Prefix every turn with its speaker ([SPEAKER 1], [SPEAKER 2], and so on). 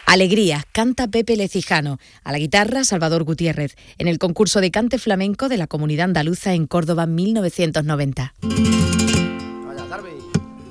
[SPEAKER 1] Alegría, canta Pepe Lecijano. A la guitarra, Salvador Gutiérrez. En el concurso de cante flamenco de la Comunidad Andaluza en Córdoba 1990.